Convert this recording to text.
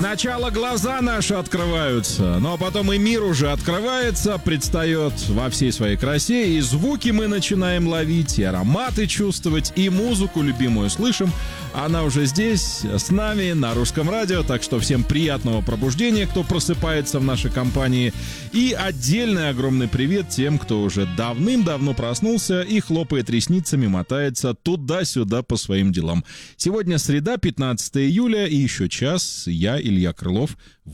Сначала глаза наши открываются, но потом и мир уже открывается, предстает во всей своей красе, и звуки мы начинаем ловить, и ароматы чувствовать, и музыку любимую слышим. Она уже здесь, с нами, на Русском радио, так что всем приятного пробуждения, кто просыпается в нашей компании, и отдельный огромный привет тем, кто уже давным-давно проснулся и хлопает ресницами, мотается туда-сюда по своим делам. Сегодня среда, 15 июля, и еще час я, Илья Крылов,